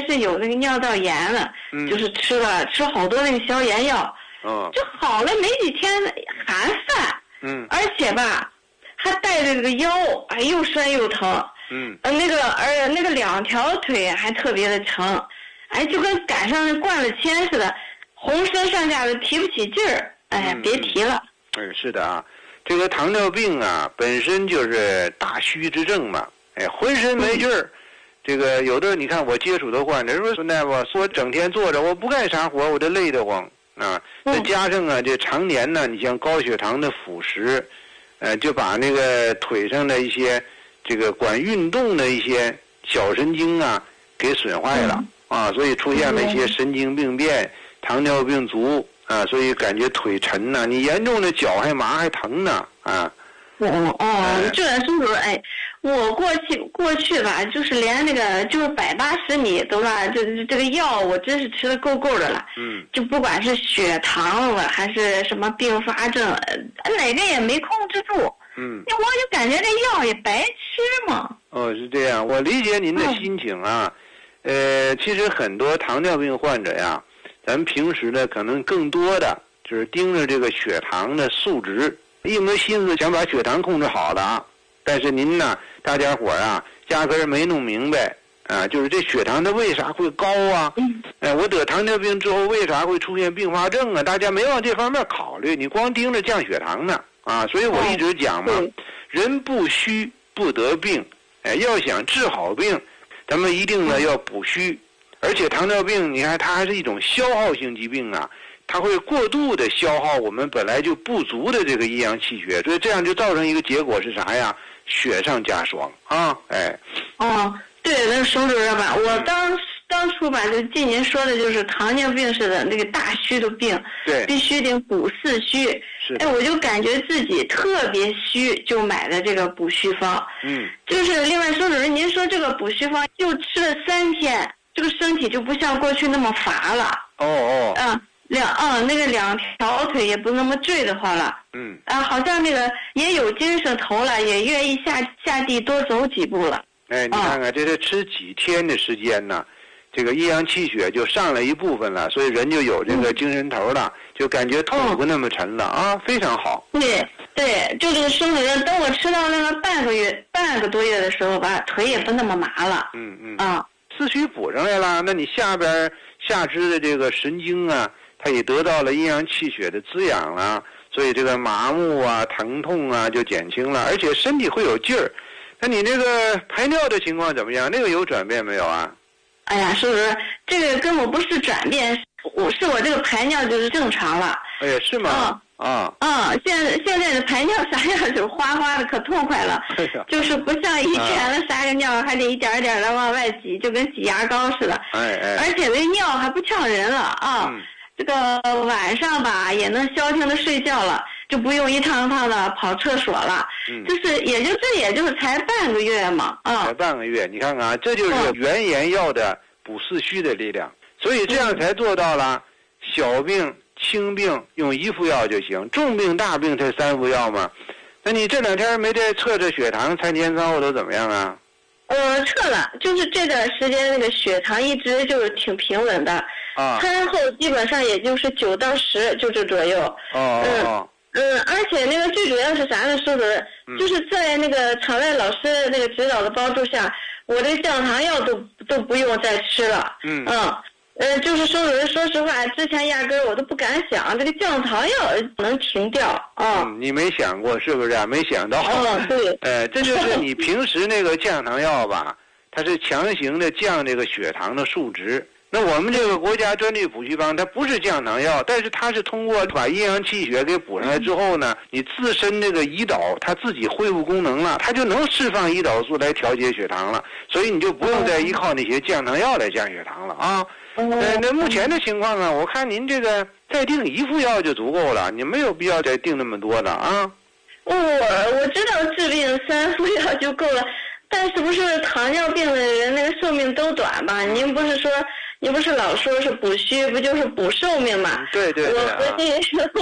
是有那个尿道炎了，就是吃好多那个消炎药，就好了没几天还犯，而且吧还带着这个腰，哎，又酸又疼，那个两条腿还特别的疼，哎，就跟赶上灌了铅似的，浑身上下都提不起劲儿，哎呀，别提了。 是的啊，这个糖尿病啊，本身就是大虚之症嘛，哎，浑身没劲儿。这个有的你看我接触的患者说那我整天坐着，我不干啥活，我都累得慌啊。再加上啊，这常年呢，你像高血糖的腐蚀，就把那个腿上的一些这个管运动的一些小神经啊给损坏了啊，所以出现了一些神经病变、糖尿病足啊，所以感觉腿沉呐，你严重的脚还麻还疼呢啊。 这是不是？哎，我过去吧，就是连那个就是180米都吧，这个药我真是吃的够的了。就不管是血糖了还是什么并发症，哪个也没控制住。我就感觉这药也白吃嘛。 是这样，我理解您的心情啊。其实很多糖尿病患者呀，咱们平时呢可能更多的就是盯着这个血糖的数值。一门心思想把血糖控制好了，但是您呢，大家伙啊，压根儿没弄明白啊，就是这血糖它为啥会高啊？我得糖尿病之后为啥会出现并发症啊？大家没往这方面考虑，你光盯着降血糖呢啊！所以我一直讲嘛，人不虚不得病，要想治好病，咱们一定呢要补虚，而且糖尿病你看它还是一种消耗性疾病啊。它会过度的消耗我们本来就不足的这个阴阳气血，所以这样就造成一个结果是啥呀？雪上加霜啊！哎， 对，那手主任吧，我当初吧，就记您说的就是糖尿病似的那个大虚的病， 对， 必须得补四虚。哎，我就感觉自己特别虚，就买了这个补虚方。就是另外，手主任您说这个补虚方就吃了3天，这个身体就不像过去那么乏了。那个两条腿也不那么坠得慌了。好像那个也有精神头了，也愿意下地多走几步了。 哎，你看看，这是吃几天的时间呢？这个阴阳气血就上了一部分了，所以人就有这个精神头了，就感觉腿不那么沉了啊，非常好。 对，就这个生主任，等我吃到那个半个多月的时候吧，腿也不那么麻了。 四虚补上来了，那你下肢的这个神经啊，它也得到了阴阳气血的滋养了，所以这个麻木啊、疼痛啊就减轻了，而且身体会有劲儿。那你那个排尿的情况怎么样？那个有转变没有啊？ 哎呀，是不是这个根本不是转变，我这个排尿就是正常了。 哎呀，是吗？ 现在的排尿啥样就是哗哗的，可痛快了。就是不像以前的撒个尿还得一点点的往外挤，就跟挤牙膏似的。而且那尿还不呛人了啊。这个晚上吧也能消停的睡觉了，就不用一趟趟的跑厕所了。就是也就是才半个月嘛才半个月，你看看啊，这就是原研药的补四虚的力量，所以这样才做到了小病轻病用1副药就行，重病大病才3副药嘛。那你这2天没再测血糖，3前3后都怎么样啊？ 测了，就是这段时间那个血糖一直就是挺平稳的。餐后基本上也就是9到10就这左右。而且那个最主要是啥呢？说的，就是在那个场外老师那个指导的帮助下，我这降糖药都不用再吃了。就是说实话，之前压根我都不敢想这个降糖药能停掉你没想过是不是啊？没想到。 对。 这就是你平时那个降糖药吧，它是强行的降这个血糖的数值。那我们这个国家专利补虚方，它不是降糖药，但是它是通过把阴阳气血给补上来之后呢，你自身这个胰岛它自己恢复功能了，它就能释放胰岛素来调节血糖了，所以你就不用再依靠那些降糖药来降血糖了啊。那目前的情况啊，我看您这个再定1副药就足够了，你没有必要再定那么多的啊。 我知道治病3副药就够了，但是不是糖尿病的人那个寿命都短吧？您不是老说是补虚，不就是补寿命吗？ 对。 我合计